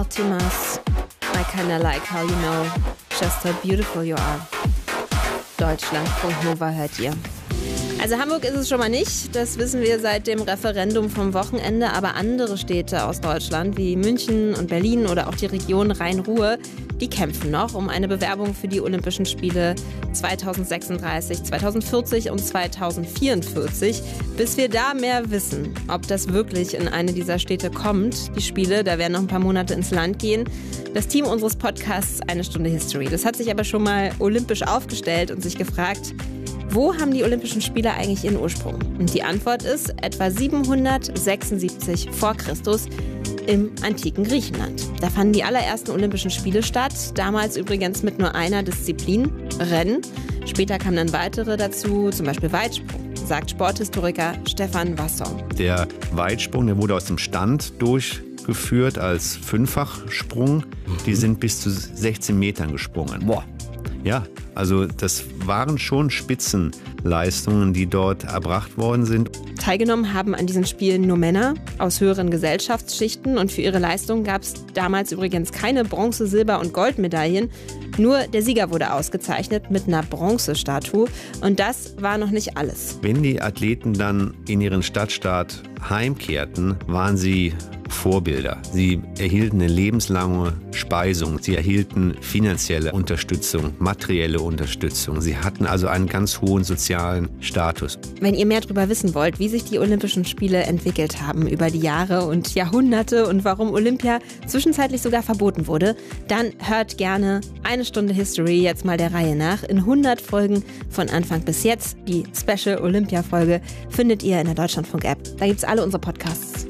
Optimus. I kinda like how you know just how beautiful you are. Deutschlandfunk-Nova hört ihr. Also Hamburg ist es schon mal nicht, das wissen wir seit dem Referendum vom Wochenende, aber andere Städte aus Deutschland wie München und Berlin oder auch die Region Rhein-Ruhr, die kämpfen noch um eine Bewerbung für die Olympischen Spiele 2036, 2040 und 2044. Bis wir da mehr wissen, ob das wirklich in eine dieser Städte kommt, die Spiele, da werden noch ein paar Monate ins Land gehen. Das Team unseres Podcasts Eine Stunde History, das hat sich aber schon mal olympisch aufgestellt und sich gefragt, wo haben die Olympischen Spiele eigentlich ihren Ursprung? Und die Antwort ist etwa 776 vor Christus im antiken Griechenland. Da fanden die allerersten Olympischen Spiele statt, damals übrigens mit nur einer Disziplin, Rennen. Später kamen dann weitere dazu, zum Beispiel Weitsprung, sagt Sporthistoriker Stefan Wasson. Der Weitsprung, der wurde aus dem Stand durchgeführt als Fünffachsprung. Die sind bis zu 16 Metern gesprungen. Boah. Ja, also das waren schon Spitzenleistungen, die dort erbracht worden sind. Teilgenommen haben an diesen Spielen nur Männer aus höheren Gesellschaftsschichten und für ihre Leistung gab es damals übrigens keine Bronze-, Silber- und Goldmedaillen. Nur der Sieger wurde ausgezeichnet mit einer Bronzestatue und das war noch nicht alles. Wenn die Athleten dann in ihren Stadtstaat heimkehrten, waren sie Vorbilder. Sie erhielten eine lebenslange Speisung. Sie erhielten finanzielle Unterstützung, materielle Unterstützung. Sie hatten also einen ganz hohen sozialen Status. Wenn ihr mehr darüber wissen wollt, wie sich die Olympischen Spiele entwickelt haben über die Jahre und Jahrhunderte und warum Olympia zwischenzeitlich sogar verboten wurde, dann hört gerne Eine Stunde History jetzt mal der Reihe nach. In 100 Folgen von Anfang bis jetzt. Die Special Olympia-Folge findet ihr in der Deutschlandfunk-App. Da gibt's alle unsere Podcasts.